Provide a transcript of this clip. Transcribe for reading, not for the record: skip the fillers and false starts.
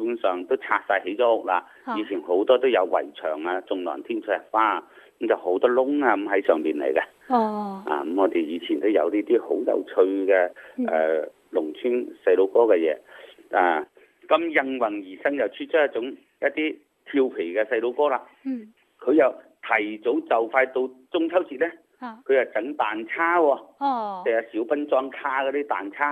本上都拆晒起咗屋啦。以前好多都有圍牆啊，種藍天石花，咁就好多窿啊咁喺上面嚟嘅。咁我哋以前都有呢啲好有趣嘅農村細路哥嘅嘢。咁應運而生又出咗一啲調皮嘅細路哥啦。佢又提早就快到中秋節咧，佢又整蛋叉喎。即係小殯裝卡嗰啲蛋叉。